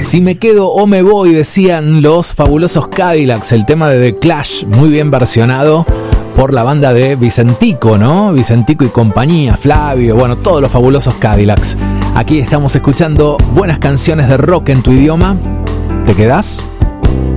Si me quedo o me voy, decían los fabulosos Cadillacs, el tema de The Clash, muy bien versionado por la banda de Vicentico, ¿no? Vicentico y compañía, Flavio, bueno, todos los fabulosos Cadillacs. Aquí estamos escuchando buenas canciones de rock en tu idioma. ¿Te quedás?